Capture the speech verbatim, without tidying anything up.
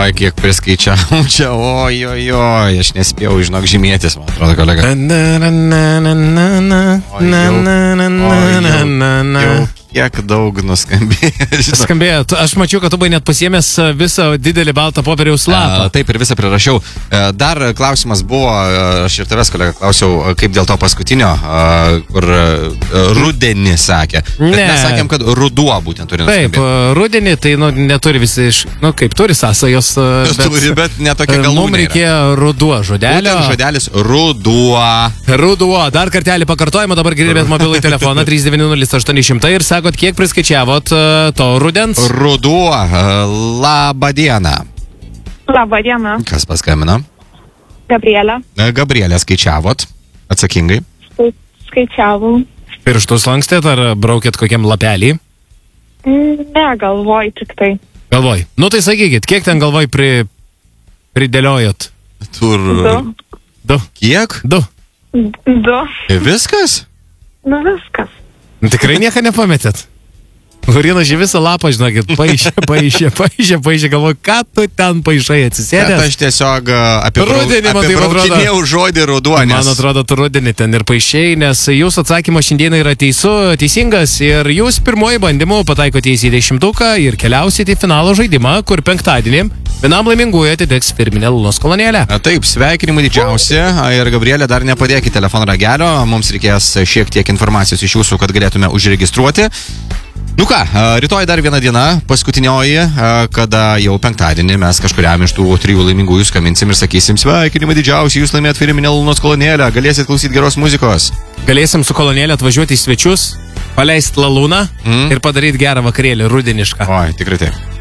Oi, kiek priskaičiavom čia, oi, oi, oi, aš nespėjau, žinok, žymėtis, man atrodo, kolega. Jau kiek daug nuskambėjo. Skambėjo, aš mačiau, kad tu buvai net pasiėmęs visą didelį baltą popieriaus lapą. Taip, ir visą prirašiau. Dar klausimas buvo, aš ir tavęs, kolega, klausiau, kaip dėl to paskutinio, kur rudenį sakė. Bet Ne. mes sakėm, kad ruduo būtent turi Taip, nuskambėti. rudenį tai nu, neturi visi iš, nu kaip turi sąsajos, Turi, bet netokia galūnė mums yra. reikėjo ruduo žodelio. Būtent žodelis ruduo. Ruduo, dar kartelį pakartojimą, dabar girdėt mobilų telefoną trys devyni nulis aštuoni šimtai ir sakot, kiek priskaičiavot uh, to rudens? Ruduo, labą dieną. Labą dieną, Kas paskambino? Gabrielė. Gabrielė, skaičiavot atsakingai. Štai skaičiavau. Pirštus lankstėt ar braukėt kokiam lapelį? Ne, galvoj tik tai. Galvoj. Nu tai sakykit, kiek ten galvoj pri, pridėliojot? Tur. Du. Du. Kiek? Du. Du. Viskas? Nu viskas. Nu, tikrai nieko nepametėt? Hurina žį visą lapą, žinokit, paaišė, paaišė, paaišė, paaišė, galvoju, ką tu ten paaišai Bet atsisėdęs? aš tiesiog apie Rudenį, man taip atrodo. žodį ruduo, nes... Man atrodo, tu rudenį ten ir paaišėjai, nes jūsų atsakymas šiandieną yra teisu, teisingas ir jūs pirmoji bandymu pataikote į dešimtuką ir keliausite į finalo žaidimą, kur penktadienį vienam laimingųjų atiteks firminė Lunos kolonėlė. Taip, sveikinimai didžiausi ir Gabrielė, dar nepadėkite telefono ragelio, mums reikės šiek tiek informacijos iš jūsų, kad galėtume užregistruoti. Nu ką, rytoj dar viena diena, paskutinioji, kada jau penktadienį mes kažkuriam iš tų trijų laimingųjų skambinsim ir sakysim sveikinimai didžiausi, jūs laimėt firminę Lunos kolonėlę, galėsit klausyti geros muzikos. Galėsim su kolonėlė atvažiuoti į svečius, paleisti lalūną Mm. ir padaryti gerą vakarėlį rudenišką. Oi, tikrai taip.